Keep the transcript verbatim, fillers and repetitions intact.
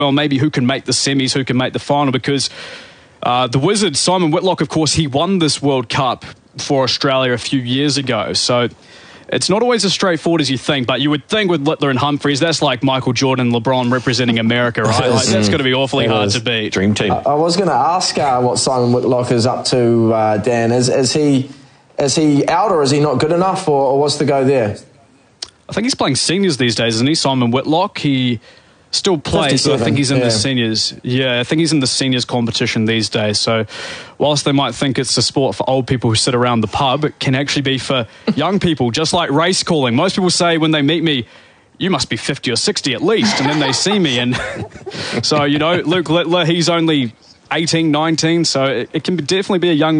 well, maybe who can make the semis, who can make the final, because uh, the Wizard, Simon Whitlock, of course, he won this World Cup for Australia a few years ago. So it's not always as straightforward as you think, but you would think with Littler and Humphries, that's like Michael Jordan, LeBron representing America, right? Like, that's going to be awfully hard to beat. Dream team. I, I was going to ask uh, what Simon Whitlock is up to, uh, Dan. Is, is he is he out, or is he not good enough, or, or what's the go there? I think he's playing seniors these days, isn't he, Simon Whitlock? He still plays, but I think he's in yeah. the seniors. Yeah, I think he's in the seniors competition these days. So whilst they might think it's a sport for old people who sit around the pub, it can actually be for young people, just like race calling. Most people say when they meet me, you must be fifty or sixty at least, and then they see me. And so, you know, Luke Littler, he's only eighteen, nineteen, so it, it can definitely be a young